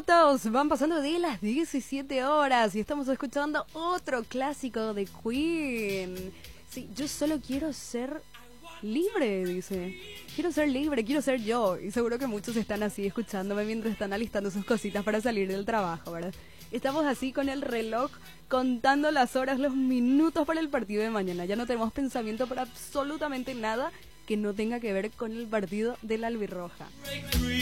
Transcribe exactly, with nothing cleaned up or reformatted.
minutos, van pasando de las diecisiete horas y estamos escuchando otro clásico de Queen. Sí, yo solo quiero ser libre, dice. Quiero ser libre, quiero ser yo. Y seguro que muchos están así escuchándome mientras están alistando sus cositas para salir del trabajo, ¿verdad? Estamos así con el reloj contando las horas, los minutos para el partido de mañana. Ya no tenemos pensamiento para absolutamente nada que no tenga que ver con el partido de la albirroja.